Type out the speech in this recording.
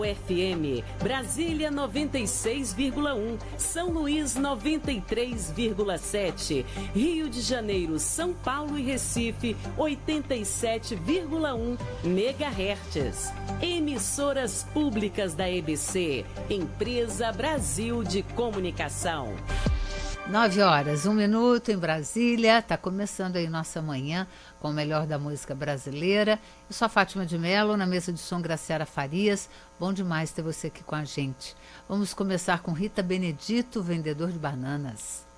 FM, Brasília 96,1, São Luís 93,7, Rio de Janeiro, São Paulo e Recife 87,1 MHz. Emissoras públicas da EBC, Empresa Brasil de Comunicação. 9h01 em Brasília, está começando aí nossa manhã com o melhor da música brasileira. Eu sou a Fátima de Mello, na mesa de som Graciela Farias. Bom demais ter você aqui com a gente. Vamos começar com Rita Benedito, Vendedor de Bananas.